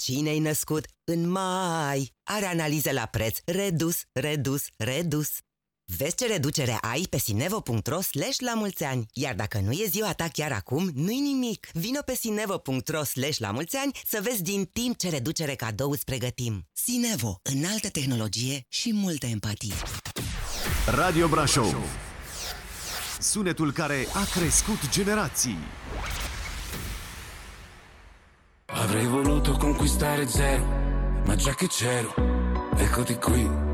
Cine-i născut în mai are analize la preț redus. Vezi ce reducere ai pe sinevo.ro/la-mulți-ani. Iar dacă nu e ziua ta chiar acum, nu-i nimic. Vino pe sinevo.ro/la-mulți-ani să vezi din timp ce reducere cadou îți pregătim. Sinevo, înaltă tehnologie și multă empatie. Radio Brașov, sunetul care a crescut generații. Avrei voluto conquistare zero, ma già che c'ero, eccoti qui.